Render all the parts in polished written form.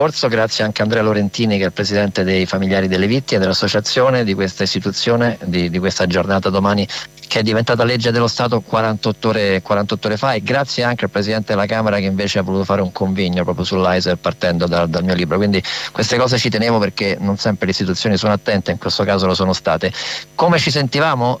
Grazie anche a Andrea Lorentini, che è il presidente dei familiari delle vittime dell'associazione, di questa istituzione, di questa giornata domani, che è diventata legge dello Stato 48 ore fa, e grazie anche al Presidente della Camera, che invece ha voluto fare un convegno proprio sull'AISEL partendo dal mio libro. Quindi queste cose ci tenevo, perché non sempre le istituzioni sono attente, in questo caso lo sono state. Come ci sentivamo?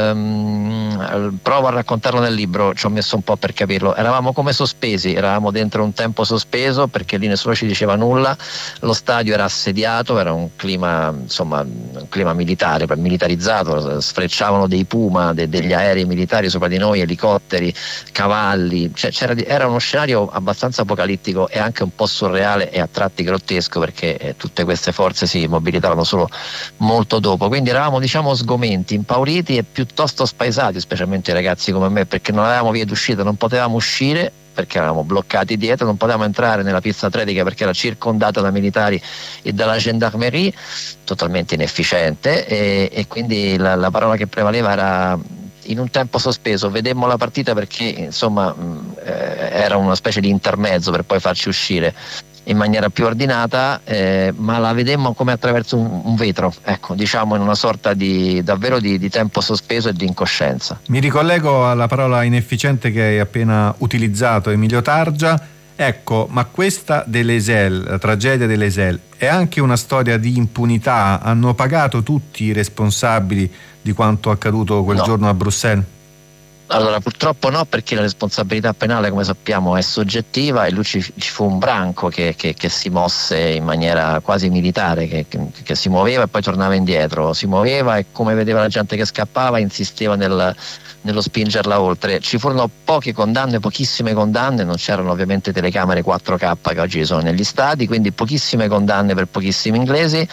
Provo a raccontarlo nel libro, ci ho messo un po' per capirlo. Eravamo come sospesi, eravamo dentro un tempo sospeso, perché lì nessuno ci diceva nulla, lo stadio era assediato, era un clima militare, militarizzato, sfrecciavano dei Puma, degli aerei militari sopra di noi, elicotteri, cavalli, era uno scenario abbastanza apocalittico e anche un po' surreale e a tratti grottesco, perché tutte queste forze si mobilitavano solo molto dopo, quindi eravamo, diciamo, sgomenti, impauriti e piuttosto spaesati, specialmente i ragazzi come me, perché non avevamo vie d'uscita, non potevamo uscire perché eravamo bloccati dietro, non potevamo entrare nella pista atletica perché era circondata da militari e dalla gendarmerie, totalmente inefficiente, e quindi la parola che prevaleva era in un tempo sospeso. Vedemmo la partita perché insomma era una specie di intermezzo per poi farci uscire in maniera più ordinata, ma la vedemmo come attraverso un vetro, ecco, diciamo, in una sorta davvero di tempo sospeso e di incoscienza. Mi ricollego alla parola inefficiente che hai appena utilizzato, Emilio Targia. Ecco, ma questa dell'Eisel, la tragedia dell'Eisel, è anche una storia di impunità? Hanno pagato tutti i responsabili di quanto accaduto quel giorno a Bruxelles? Allora, purtroppo no, perché la responsabilità penale, come sappiamo, è soggettiva, e lui ci fu un branco che si mosse in maniera quasi militare, che si muoveva e poi tornava indietro, si muoveva e, come vedeva la gente che scappava, insisteva nello spingerla oltre. Ci furono poche condanne, pochissime condanne, non c'erano ovviamente telecamere 4K che oggi ci sono negli stadi, quindi pochissime condanne per pochissimi inglesi.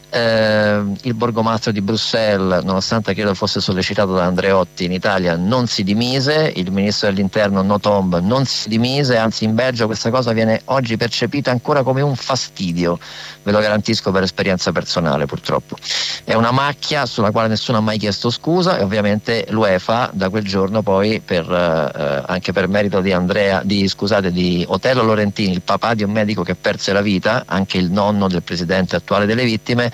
Il borgomastro di Bruxelles, nonostante credo fosse sollecitato da Andreotti in Italia, non si dimise, il ministro dell'interno Nothomb non si dimise, anzi in Belgio questa cosa viene oggi percepita ancora come un fastidio, ve lo garantisco per esperienza personale, purtroppo. È una macchia sulla quale nessuno ha mai chiesto scusa, e ovviamente l'UEFA da quel giorno poi, anche per merito di Otello Lorentini, il papà di un medico che perse la vita, anche il nonno del presidente attuale delle vittime,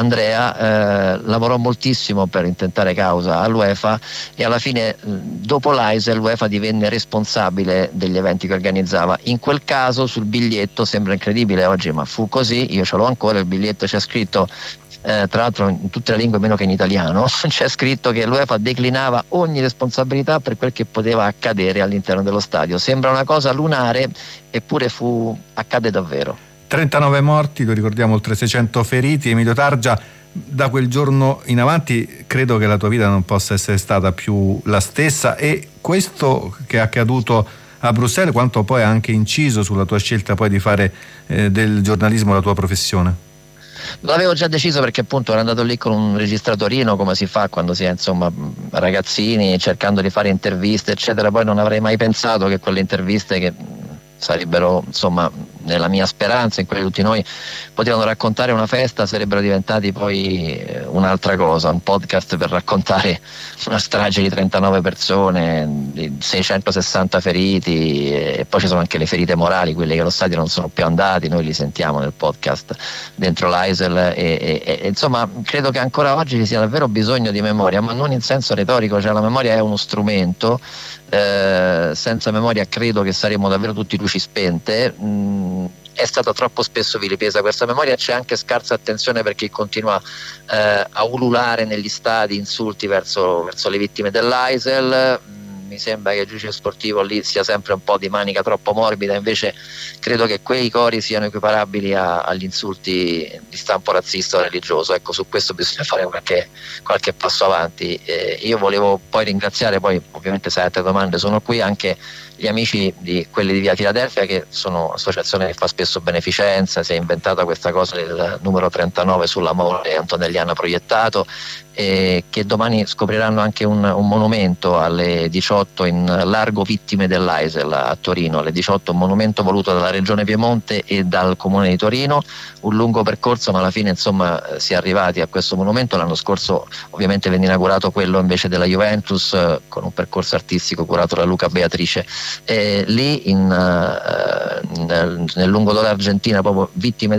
Andrea, lavorò moltissimo per intentare causa all'UEFA, e alla fine, dopo l'AISEL, l'UEFA divenne responsabile degli eventi che organizzava. In quel caso sul biglietto, sembra incredibile oggi, ma fu così, io ce l'ho ancora, il biglietto c'è scritto, tra l'altro in tutte le lingue meno che in italiano, c'è scritto che l'UEFA declinava ogni responsabilità per quel che poteva accadere all'interno dello stadio. Sembra una cosa lunare, eppure accade davvero. 39 morti, lo ricordiamo, oltre 600 feriti. Emilio Targia, da quel giorno in avanti credo che la tua vita non possa essere stata più la stessa, e questo che è accaduto a Bruxelles quanto poi ha anche inciso sulla tua scelta poi di fare del giornalismo la tua professione? L'avevo già deciso, perché appunto ero andato lì con un registratorino, come si fa quando si è, insomma, ragazzini, cercando di fare interviste eccetera. Poi non avrei mai pensato che quelle interviste, che sarebbero, insomma, nella mia speranza, in quella di tutti noi, potevano raccontare una festa, sarebbero diventati poi un'altra cosa, un podcast per raccontare una strage di 39 persone, di 660 feriti, e poi ci sono anche le ferite morali, quelle che allo stadio non sono più andati, noi li sentiamo nel podcast dentro l'AISEL, e insomma credo che ancora oggi ci sia davvero bisogno di memoria, ma non in senso retorico, cioè la memoria è uno strumento. Senza memoria credo che saremmo davvero tutti luci spente. È stata troppo spesso vilipesa questa memoria, c'è anche scarsa attenzione perché continua a ululare negli stadi insulti verso le vittime dell'AISEL. Mi sembra che il giudice sportivo lì sia sempre un po' di manica troppo morbida, invece credo che quei cori siano equiparabili agli insulti di stampo razzista o religioso. Ecco, su questo bisogna fare qualche passo avanti. Io volevo poi ringraziare, poi ovviamente se avete domande sono qui, anche gli amici di quelli di Via Filadelfia, che sono un'associazione che fa spesso beneficenza, si è inventata questa cosa del numero 39 sulla mole antonelliana proiettato, che domani scopriranno anche un monumento alle 18 in largo vittime dell'Aisel a Torino, alle 18, un monumento voluto dalla Regione Piemonte e dal Comune di Torino, un lungo percorso, ma alla fine insomma si è arrivati a questo monumento. L'anno scorso ovviamente venne inaugurato quello invece della Juventus, con un percorso artistico curato da Luca Beatrice. Lì nel lungo dell'Argentina, proprio vittime